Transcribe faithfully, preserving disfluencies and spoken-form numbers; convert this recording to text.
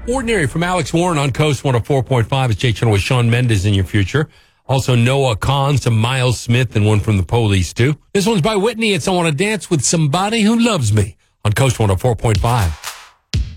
Ordinary from Alex Warren on Coast one oh four point five. It's Jay Channel with Shawn Mendes in your future. Also Noah Kahn, some Miles Smith, and one from the Police, too. This one's by Whitney. It's I Want to Dance with Somebody Who Loves Me on Coast one oh four point five.